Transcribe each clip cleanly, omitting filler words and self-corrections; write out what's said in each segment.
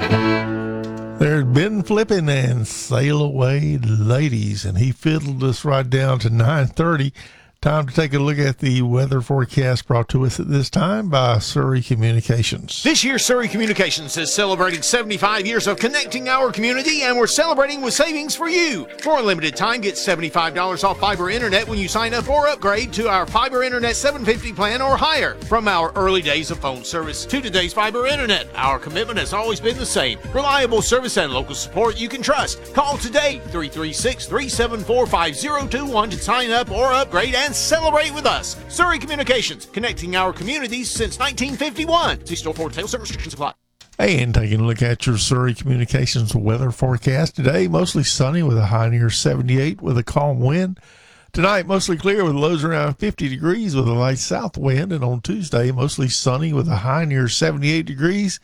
There's Ben Flippin and Sail Away Ladies, and he fiddled us right down to 9:30. Time to take a look at the weather forecast brought to us at this time by Surrey Communications. This year, Surrey Communications is celebrating 75 years of connecting our community, and we're celebrating with savings for you. For a limited time, get $75 off fiber internet when you sign up or upgrade to our fiber internet 750 plan or higher. From our early days of phone service to today's fiber internet, our commitment has always been the same. Reliable service and local support you can trust. Call today, 336-374-5021 to sign up or upgrade and celebrate with us. Surrey Communications, connecting our communities since 1951. See store for details. Certain restrictions apply. And taking a look at your Surrey Communications weather forecast today, mostly sunny with a high near 78 with a calm wind. Tonight, mostly clear with lows around 50 degrees with a light south wind. And on Tuesday, mostly sunny with a high near 78 degrees.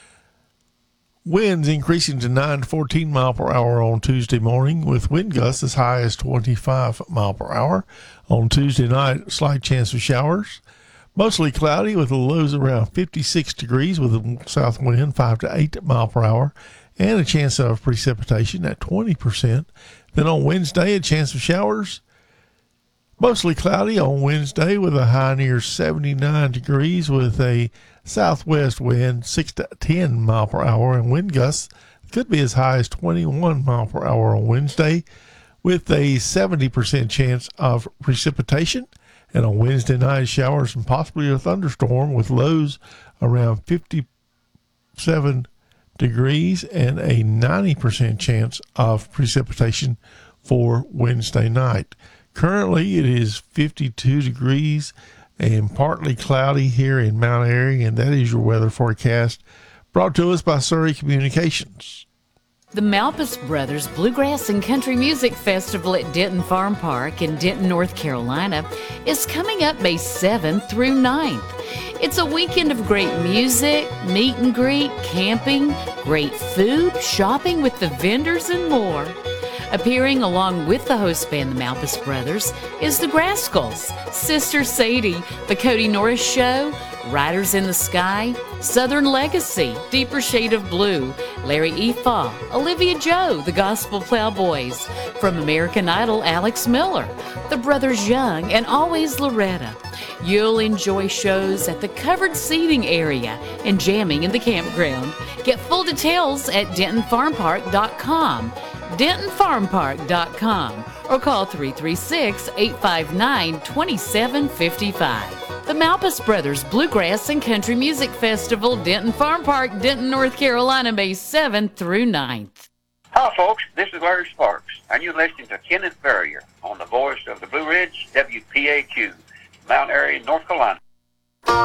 Winds increasing to 9 to 14 mile per hour on Tuesday morning with wind gusts as high as 25 mile per hour. On Tuesday night, slight chance of showers. Mostly cloudy with the lows around 56 degrees with a south wind 5 to 8 mile per hour and a chance of precipitation at 20%. Then on Wednesday, a chance of showers. Mostly cloudy on Wednesday with a high near 79 degrees with a southwest wind 6 to 10 mile per hour and wind gusts could be as high as 21 mile per hour on Wednesday with a 70% chance of precipitation. And on Wednesday night, showers and possibly a thunderstorm with lows around 57 degrees and a 90% chance of precipitation for Wednesday night. Currently, it is 52 degrees and partly cloudy here in Mount Airy, and that is your weather forecast brought to us by Surrey Communications. The Malpas Brothers Bluegrass and Country Music Festival at Denton Farm Park in Denton, North Carolina is coming up May 7th through 9th. It's a weekend of great music, meet and greet, camping, great food, shopping with the vendors, and more. Appearing along with the host band, the Malpas Brothers, is the Grascals, Sister Sadie, the Cody Norris Show, Riders in the Sky, Southern Legacy, Deeper Shade of Blue, Larry Efaw, Olivia Joe, the Gospel Plowboys, from American Idol, Alex Miller, the Brothers Young, and Always Loretta. You'll enjoy shows at the covered seating area and jamming in the campground. Get full details at DentonFarmPark.com. DentonFarmPark.com or call 336-859-2755. The Malpas Brothers Bluegrass and Country Music Festival, Denton Farm Park, Denton, North Carolina, May 7th through 9th. Hi, folks. This is Larry Sparks, and you're listening to Kenneth Ferrier on the voice of the Blue Ridge, WPAQ, Mount Airy, North Carolina.